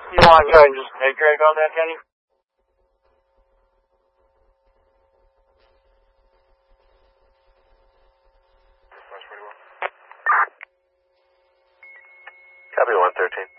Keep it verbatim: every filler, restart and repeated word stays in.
You want to go ahead and just make Greg on that, Kenny? Copy one thirteen.